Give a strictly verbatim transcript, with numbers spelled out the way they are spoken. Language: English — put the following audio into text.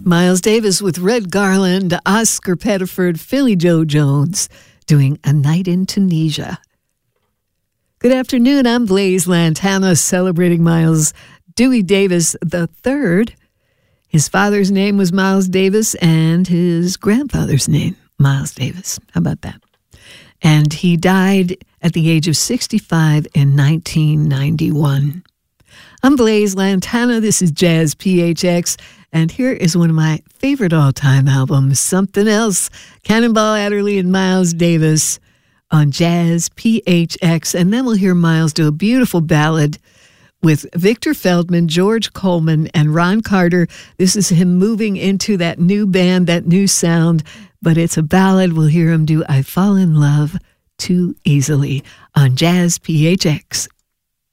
Miles Davis with Red Garland, Oscar Pettiford, Philly Joe Jones doing A Night in Tunisia. Good afternoon, I'm Blaise Lantana, celebrating Miles Dewey Davis the third. His father's name was Miles Davis and his grandfather's name, Miles Davis. How about that? And he died at the age of sixty-five in nineteen ninety-one. I'm Blaise Lantana. This is Jazz P H X. And here is one of my favorite all-time albums, Something Else, Cannonball Adderley and Miles Davis on Jazz P H X. And then we'll hear Miles do a beautiful ballad with Victor Feldman, George Coleman, and Ron Carter. This is him moving into that new band, that new sound, but it's a ballad. We'll hear him do I Fall in Love Too Easily on Jazz P H X.